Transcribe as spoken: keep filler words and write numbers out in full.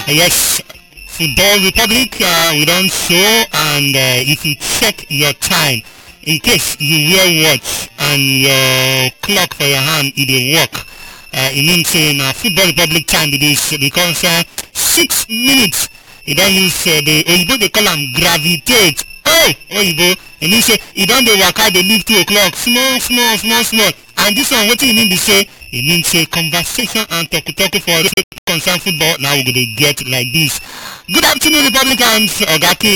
Yes, Football Republic, uh, we don't show, and uh, if you check your time, in case you wear watch and your clock for your hand, it will work. Uh, it means in uh, Football Republic time it is because uh, six minutes. It don't use uh, the Oyibo they call them gravitate. Oh, Oyibo, it means uh, it don't they work out they leave two o'clock, small, small, small, small. And this one, what it mean to say? It means a conversation and talk talk for concern football. Now we're gonna get like this. Good afternoon, Republicans. Ogaki.